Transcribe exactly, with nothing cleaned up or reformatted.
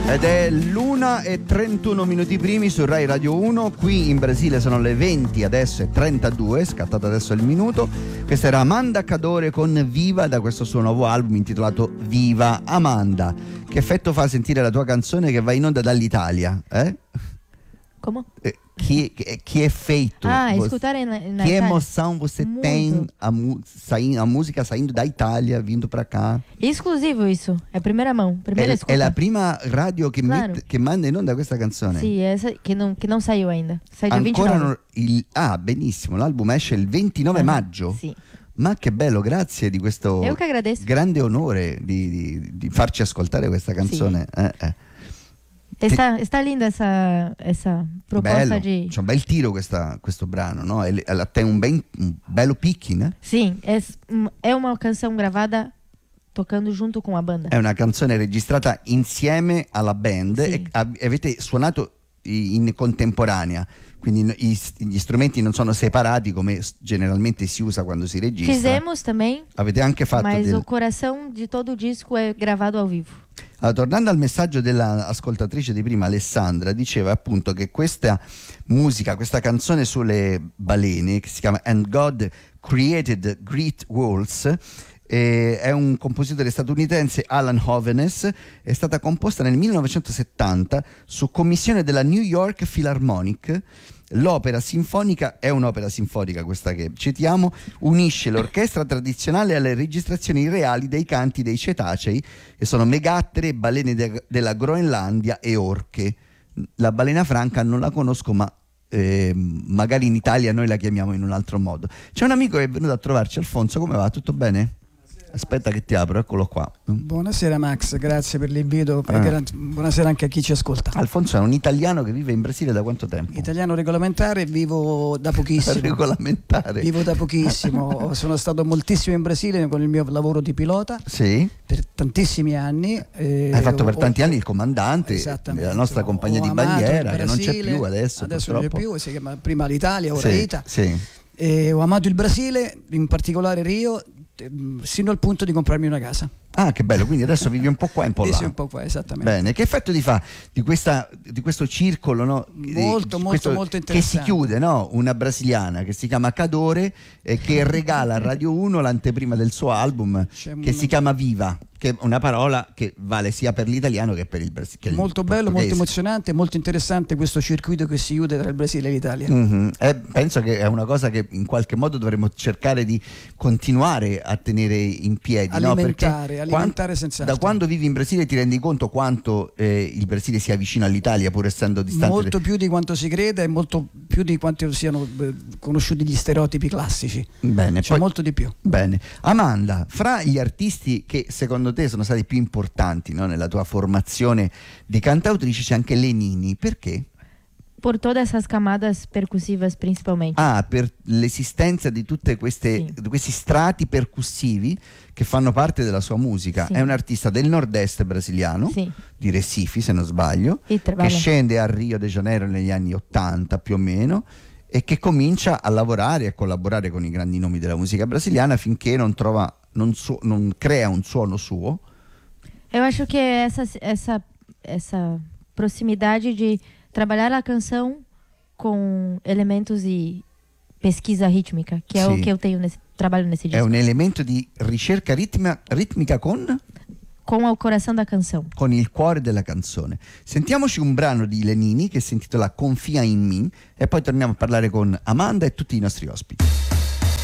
Ed è l'una e trentuno minuti primi su Rai Radio uno. Qui in Brasile sono le venti, adesso è trentadue, scattato adesso il minuto. Questa era Amanda Cadore con Viva, da questo suo nuovo album intitolato Viva. Amanda, che effetto fa sentire la tua canzone che va in onda dall'Italia? Eh? Come? Eh, que, que efeito? Ah, você, escutar na, na que Itália. emoção você Muito. tem a, mu, saí, a música saindo da Itália, vindo pra cá? Exclusivo isso, é primeira mão, primeira È, escuta. è la prima radio che, Claro. mette, che manda in onda questa canzone. Sì, essa che non, che non saiu ainda. Sai dia Ancora ventinove. non, il, ah, benissimo, l'album esce il ventinove Ah, maggio. Sì. Ma che bello, grazie di questo Io che agradeço. grande onore di, di, di farci ascoltare questa canzone. Eh, eh. Está, está linda essa, essa proposta Bello, di... c'è un bel tiro questa, questo brano, no? E, ela tem un, ben, un bello picchi, né? Sim, é, é uma canção gravada tocando junto com a banda. È una canzone registrata insieme alla band Sì. e av- avete suonato in contemporanea, quindi i- gli strumenti non sono separati come s- generalmente si usa quando si registra. Fizemos também, Avete anche fatto mas del... o coração de todo o disco é gravado ao vivo. Allora, tornando al messaggio dell'ascoltatrice di prima, Alessandra, diceva appunto che questa musica, questa canzone sulle balene, che si chiama And God Created Great Walls, eh, è un compositore statunitense, Alan Hovnes, è stata composta nel millenovecentosettanta su commissione della New York Philharmonic. L'opera sinfonica è un'opera sinfonica, questa che citiamo, unisce l'orchestra tradizionale alle registrazioni reali dei canti dei cetacei, che sono megattere, balene de- della Groenlandia e orche. La balena franca non la conosco, ma eh, magari in Italia noi la chiamiamo in un altro modo. C'è un amico che è venuto a trovarci, Alfonso, come va? Tutto bene? Aspetta che ti apro, eccolo qua. Buonasera Max, grazie per l'invito. Ah. E buonasera anche a chi ci ascolta. Alfonso è un italiano che vive in Brasile da quanto tempo? Italiano regolamentare, vivo da pochissimo. Regolamentare. Vivo da pochissimo. Sono stato moltissimo in Brasile con il mio lavoro di pilota Sì. per tantissimi anni. eh, Hai fatto per ho- tanti anni il comandante Esattamente. della nostra Ho- compagnia ho di amato il bandiera, che non c'è Brasile, più adesso. Adesso non c'è purtroppo. più, si chiama prima l'Italia, ora Sì, Ita. sì. E ho amato il Brasile, in particolare Rio, ehm, sino al punto di comprarmi una casa. Ah, che bello, quindi adesso vivi un po' qua e un po' Sì, là. sì, un po' qua, esattamente. Bene, che effetto ti fa di, questa, di questo circolo, no? Di- Molto, molto, questo- molto che si interessante. chiude, no? Una brasiliana che si chiama Cadore e che regala a Radio uno l'anteprima del suo album C'è che un- si chiama Viva, che è una parola che vale sia per l'italiano che per il brasiliano. Molto bello, molto emozionante, molto interessante questo circuito che si chiude tra il Brasile e l'Italia. Mhm. Eh, penso che è una cosa che in qualche modo dovremmo cercare di continuare a tenere in piedi, no? Alimentare, Perché alimentare quan- senz'altro. da quando vivi in Brasile ti rendi conto quanto eh, il Brasile sia vicino all'Italia, pur essendo distante. Molto più di quanto si crede e molto più di quanto siano eh, conosciuti gli stereotipi classici. Bene, C'è poi- molto di più. Bene. Amanda, fra gli artisti che secondo te sono stati più importanti, no, nella tua formazione di cantautrice c'è anche Lenini, perché? Por todas essas camadas percussivas principalmente. Ah, per l'esistenza di tutti Sì. questi strati percussivi che fanno parte della sua musica. Sì. È un artista del nord-est brasiliano, Sì. di Recife se non sbaglio, E che trabalha. scende a Rio de Janeiro negli anni ottanta più o meno e che comincia a lavorare e a collaborare con i grandi nomi della musica brasiliana finché non trova, non, su- non crea un suono suo. Eu acho que é essa, essa, essa proximidade de trabalhar a canção com elementos de pesquisa rítmica, que é Sì. o que eu tenho nesse trabalho nesse È disco. un elemento di ricerca ritma- ritmica con, Com o coração da canção. con il cuore della canzone. Sentiamoci un brano di Lenini che si intitola Confia in me e poi torniamo a parlare con Amanda e tutti i nostri ospiti.